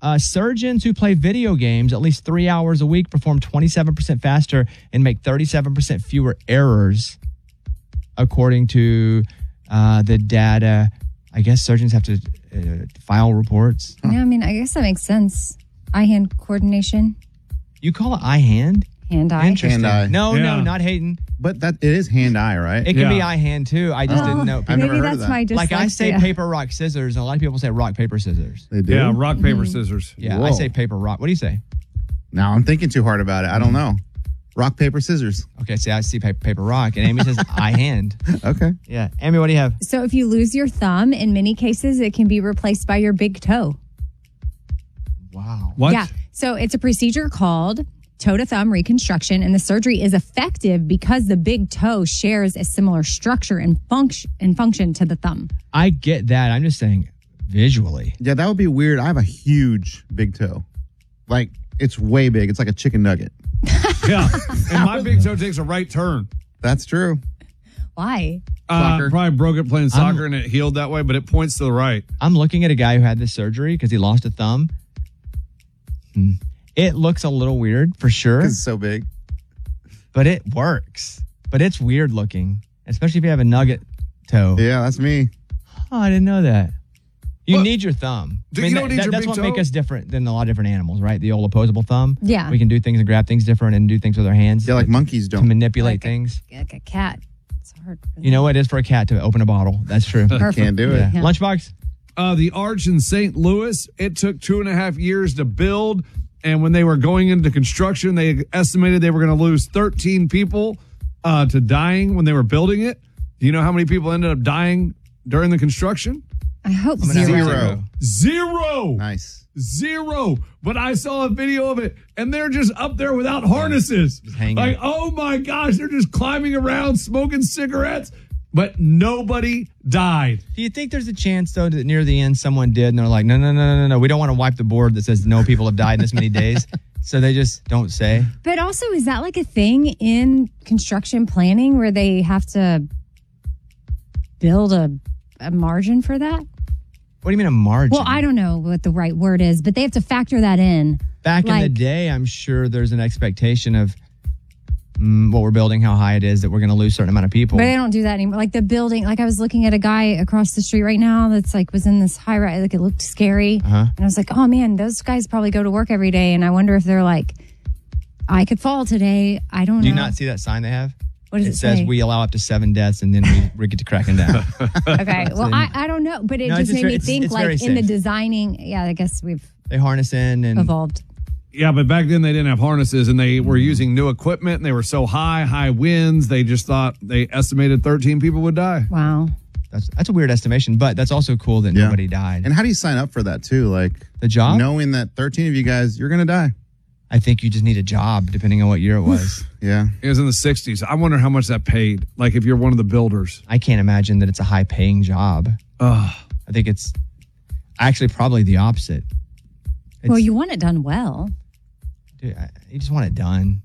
Surgeons who play video games at least 3 hours a week perform 27% faster and make 37% fewer errors, according to the data. I guess surgeons have to file reports. Yeah, I mean, I guess that makes sense. Eye-hand coordination. You call it eye-hand? Hand-eye. Interesting. Hand-eye. No, not Hayden. But it is hand-eye, right? It can be eye-hand, too. I just didn't know. I've never Maybe heard of that's that. why Like I say dyslexia. paper, rock, scissors, and a lot of people say rock, paper, scissors. They do? Yeah, rock, paper, scissors. Yeah, Whoa. I say paper, rock. What do you say? Now I'm thinking too hard about it. I don't know. Rock, paper, scissors. Okay, see, I see paper, rock, and Amy says eye-hand. Okay. Yeah. Amy, what do you have? So if you lose your thumb, in many cases, it can be replaced by your big toe. Wow. What? Yeah. So it's a procedure called toe to thumb reconstruction, and the surgery is effective because the big toe shares a similar structure and function to the thumb. I get that. I'm just saying visually. Yeah, that would be weird. I have a huge big toe. Like, it's way big. It's like a chicken nugget. Yeah. And my big toe takes a right turn. That's true. Why? Soccer. Probably broke it playing soccer and it healed that way, but it points to the right. I'm looking at a guy who had this surgery because he lost a thumb. It looks a little weird for sure, 'Cause it's so big. but it works. But it's weird looking, especially if you have a nugget toe. Yeah, that's me. Oh, I didn't know that. You What? need your thumb. You don't need your that's big what toe? makes us different than a lot of different animals, right? The old opposable thumb. Yeah. We can do things and grab things different and do things with our hands. Yeah, like monkeys to don't. manipulate Like a- things. Like a cat. It's hard. You know what it is for a cat to open a bottle. That's true. Perfect. Can't do it. Yeah. Yeah. Lunchbox. The arch in St. Louis, it took 2.5 years to build. And when they were going into construction, they estimated they were going to lose 13 people to dying when they were building it. Do you know how many people ended up dying during the construction? I hope I'm gonna have zero. Zero. Nice. Zero. But I saw a video of it, and they're just up there without harnesses. Just hanging. Like, oh my gosh, they're just climbing around, smoking cigarettes, but nobody died. Do you think there's a chance, though, that near the end someone did and they're like, no, we don't want to wipe the board that says no people have died in this many days. So they just don't say. But also, is that like a thing in construction planning where they have to build a margin for that? What do you mean a margin? Well, I don't know what the right word is, but they have to factor that in. Back in the like- day, I'm sure there's an expectation of what we're building, how high it is, that we're going to lose a certain amount of people. But they don't do that anymore. Like the building, like I was looking at a guy across the street right now that's like was in this high rise, like it looked scary. Uh-huh. And I was like, oh man, those guys probably go to work every day. And I wonder if they're like, I could fall today. I don't Do know. you not see that sign they have? What does it says say? we allow up to 7 deaths and then we get to cracking down. Okay. Well, I don't know, but it No, just it's made me it's- think it's like very in the safe. designing. Yeah, I guess we've They harness in and evolved. Yeah, but back then they didn't have harnesses and they were using new equipment and they were so high winds. They just thought they estimated 13 people would die. Wow. that's a weird estimation, but that's also cool that Yeah. nobody died. And how do you sign up for that, too? Like, The job? knowing that 13 of you guys, you're going to die. I think you just need a job, depending on what year it was. Yeah. It was in the 60s. I wonder how much that paid. Like if you're one of the builders. I can't imagine that it's a high-paying job. Ugh. I think it's actually probably the opposite. Well, you want it done well. Dude, you just want it done.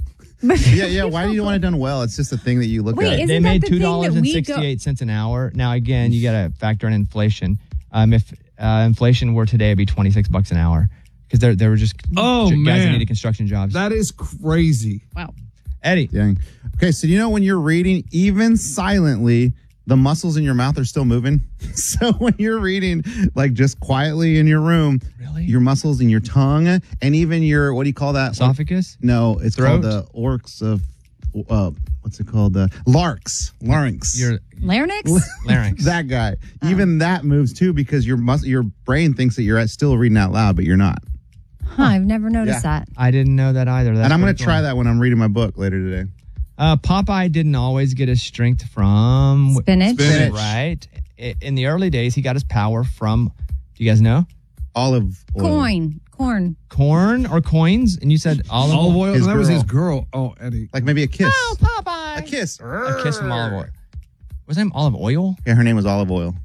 Yeah. Why do you want it done well? It's just a thing that you look Wait, at. Isn't They that made the thing that we $2.68 an hour. Now, again, you got to factor in inflation. If inflation were today, it'd be $26 an hour because there were just Oh, guys that man. needed construction jobs. That is crazy. Wow. Eddie, Dang. Okay, so you know when you're reading, even silently, the muscles in your mouth are still moving. So when you're reading, like just quietly in your room, Really? your muscles in your tongue and even your, what do you call that? esophagus? No, it's Throat? called the orcs of, what's it called? The larynx. Your Larynx? larynx. That guy. Even that moves too because your brain thinks that you're still reading out loud, but you're not. Huh, I've never noticed Yeah. that. I didn't know that either. That's And I'm going to pretty try cool. that when I'm reading my book later today. Popeye didn't always get his strength from Spinach. Spinach. right? In the early days, he got his power from. Do you guys know Olive oil. Corn. corn or coins? And you said olive Olive oil. His That was girl. his girl. Oh, Eddie. Like maybe a kiss. Oh, Popeye! A kiss. A kiss from olive oil. Was her name olive oil? Yeah, her name was Olive Oil.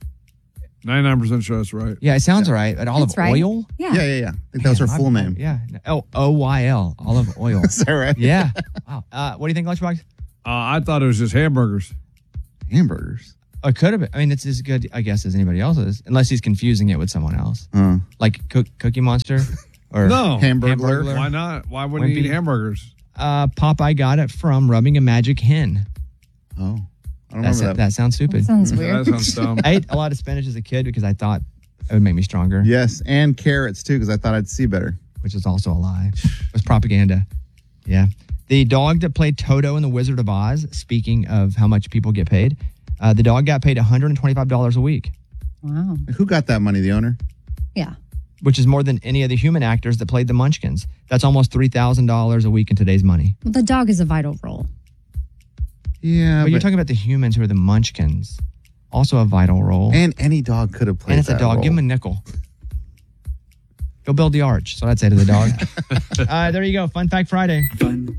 99% sure that's right. Yeah, it sounds right. But olive That's right. oil? Yeah. Yeah. I think that was her Man, full name. Yeah. Oyl. Olive oil. Is that right? Yeah. Wow. What do you think, Lunchbox? I thought it was just hamburgers. Hamburgers. It could have been. I mean, it's as good, I guess, as anybody else's, unless he's confusing it with someone else. Like Cookie Monster or No. Hamburglar. Why not? Why wouldn't he Wimpy. eat hamburgers? Popeye got it from rubbing a magic hen. Oh, I don't remember that. That sounds stupid. Sounds That weird. sounds dumb. I ate a lot of spinach as a kid because I thought it would make me stronger, Yes, and carrots too, because I thought I'd see better. which is also a lie. It was propaganda. Yeah. The dog that played Toto in The Wizard of Oz, speaking of how much people get paid, the dog got paid $125 a week, Wow. Who got that money? The owner? Yeah. which is more than any of the human actors that played the Munchkins. That's almost $3,000 a week in today's money. Well, the dog is a vital role. Yeah, But you're talking about the humans who are the Munchkins. Also a vital role. and any dog could have played. And it's a that dog. role. Give him a nickel. Go build the arch. So I'd say to the dog. There you go. Fun Fact Friday.